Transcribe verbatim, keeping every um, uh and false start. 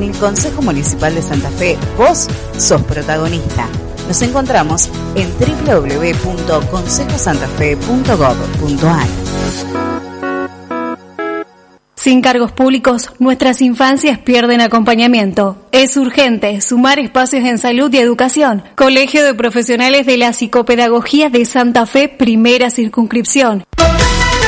el Consejo Municipal de Santa Fe, vos sos protagonista. Nos encontramos en doble u doble u doble u punto consejo santa fe punto gob punto a r. Sin cargos públicos, nuestras infancias pierden acompañamiento. Es urgente sumar espacios en salud y educación. Colegio de Profesionales de la Psicopedagogía de Santa Fe, primera circunscripción.